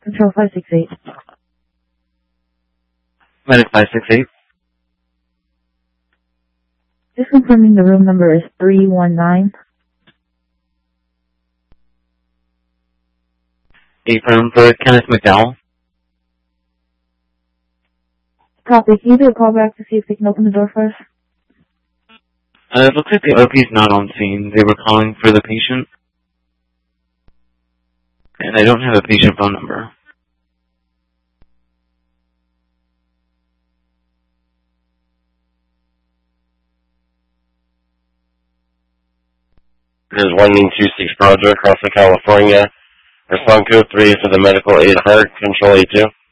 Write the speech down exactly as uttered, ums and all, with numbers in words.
Control five six eight. Medic five six eight. Just confirming the room number is three one nine. Affirm for Kenneth McDowell. Copy. Can you do a call back to see if they can open the door for us? Uh, it looks like the O P's not on scene. They were calling for the patient. And I don't have a patient phone number. This is one nine two six Project, Crawford, California. Response code three for the medical aid heart, control A two.